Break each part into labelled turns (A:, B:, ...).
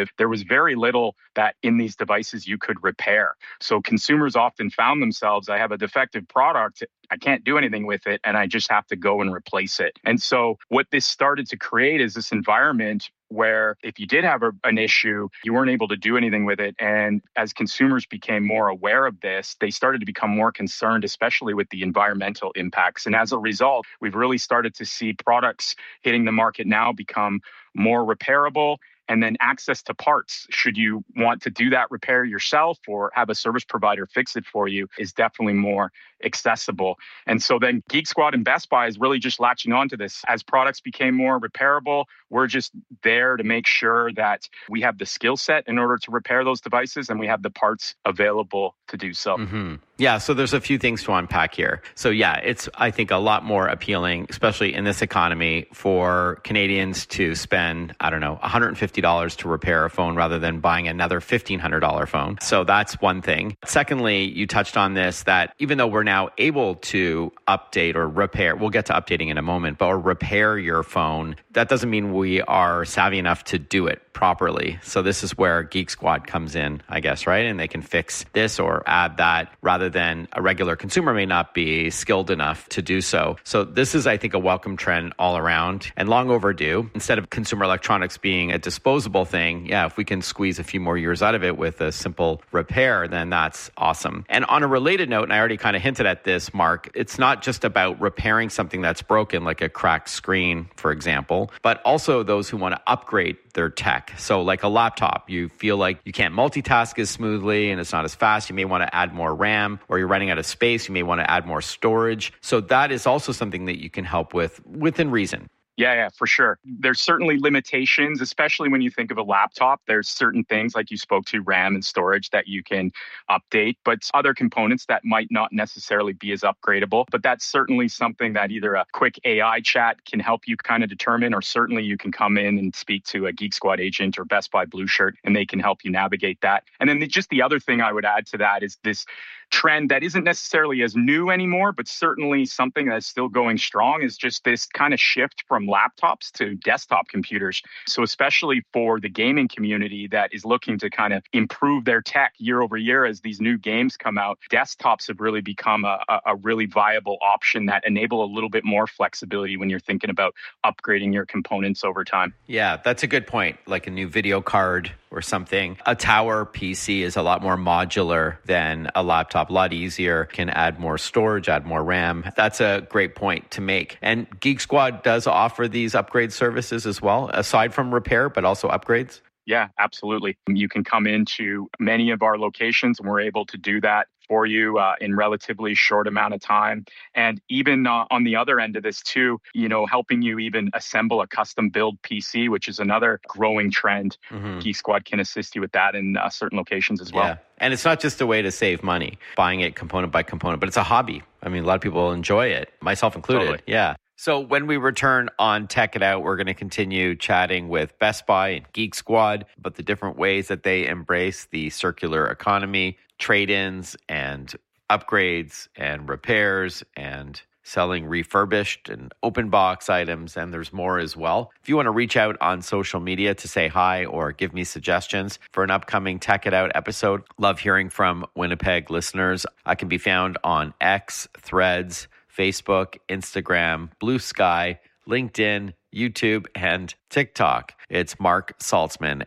A: perspective, there was very little that in these devices you could repair. So consumers often found themselves, I have a defective product, I can't do anything with it, and I just have to go and replace it. And so what this started to create is this environment where if you did have an issue, you weren't able to do anything with it. And as consumers became more aware of this, they started to become more concerned, especially with the environmental impacts. And as a result, we've really started to see products hitting the market now become more repairable. And then access to parts, should you want to do that repair yourself or have a service provider fix it for you, is definitely more accessible. And so then Geek Squad and Best Buy is really just latching onto this. As products became more repairable, we're just there to make sure that we have the skill set in order to repair those devices and we have the parts available to do so.
B: Mm-hmm. Yeah, so there's a few things to unpack here. So yeah, it's, I think, a lot more appealing, especially in this economy, for Canadians to spend, I don't know, $150 to repair a phone rather than buying another $1,500 phone. So that's one thing. Secondly, you touched on this, that even though we're now able to update or repair, we'll get to updating in a moment, but or repair your phone, that doesn't mean we are savvy enough to do it properly. So this is where Geek Squad comes in, I guess, right? And they can fix this or add that rather than a regular consumer may not be skilled enough to do so. So this is, I think, a welcome trend all around and long overdue. Instead of consumer electronics being a disposable thing, yeah, if we can squeeze a few more years out of it with a simple repair, then that's awesome. And on a related note, and I already kind of hinted at this, Mark, it's not just about repairing something that's broken, like a cracked screen, for example, but also those who want to upgrade their tech. So like a laptop, you feel like you can't multitask as smoothly and it's not as fast. You may want to add more RAM, or you're running out of space. You may want to add more storage. So that is also something that you can help with within reason.
A: Yeah, for sure. There's certainly limitations, especially when you think of a laptop. There's certain things like you spoke to, RAM and storage, that you can update, but other components that might not necessarily be as upgradable. But that's certainly something that either a quick AI chat can help you kind of determine, or certainly you can come in and speak to a Geek Squad agent or Best Buy Blue Shirt, and they can help you navigate that. And then just the other thing I would add to that is this trend that isn't necessarily as new anymore, but certainly something that's still going strong, is just this kind of shift from laptops to desktop computers. So especially for the gaming community that is looking to kind of improve their tech year over year as these new games come out, desktops have really become a really viable option that enable a little bit more flexibility when you're thinking about upgrading your components over time.
B: Yeah, that's a good point. Like a new video card or something. A tower PC is a lot more modular than a laptop, a lot easier, can add more storage, add more RAM. That's a great point to make. And Geek Squad does offer these upgrade services as well, aside from repair, but also upgrades.
A: Yeah, absolutely. You can come into many of our locations and we're able to do that for you in relatively short amount of time. And even on the other end of this too, helping you even assemble a custom build PC, which is another growing trend. Mm-hmm. Geek Squad can assist you with that in certain locations as well.
B: Yeah. And it's not just a way to save money, buying it component by component, but it's a hobby. I mean, a lot of people enjoy it, myself included.
A: Totally.
B: Yeah. So when we return on Tech It Out, we're going to continue chatting with Best Buy and Geek Squad about the different ways that they embrace the circular economy, trade-ins and upgrades and repairs and selling refurbished and open box items, and there's more as well. If you want to reach out on social media to say hi or give me suggestions for an upcoming Tech It Out episode, love hearing from Winnipeg listeners. I can be found on X, Threads, Facebook, Instagram, Blue Sky, LinkedIn, YouTube, and TikTok. It's Mark Saltzman,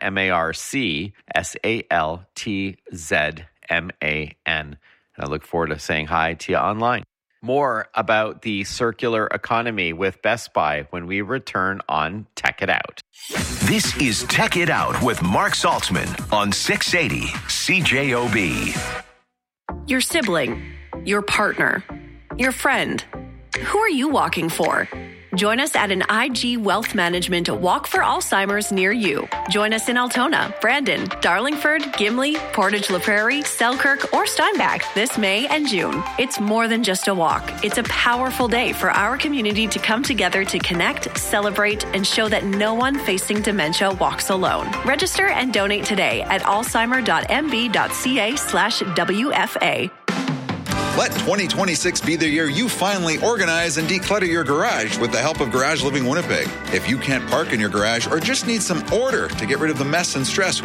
B: MarkSaltzman. And I look forward to saying hi to you online. More about the circular economy with Best Buy when we return on Tech It Out.
C: This is Tech It Out with Mark Saltzman on 680 CJOB.
D: Your sibling, your partner, your friend. Who are you walking for? Join us at an IG Wealth Management Walk for Alzheimer's near you. Join us in Altona, Brandon, Darlingford, Gimli, Portage La Prairie, Selkirk, or Steinbach this May and June. It's more than just a walk. It's a powerful day for our community to come together to connect, celebrate, and show that no one facing dementia walks alone. Register and donate today at alzheimer.mb.ca/WFA.
E: Let 2026 be the year you finally organize and declutter your garage with the help of Garage Living Winnipeg. If you can't park in your garage or just need some order to get rid of the mess and stress,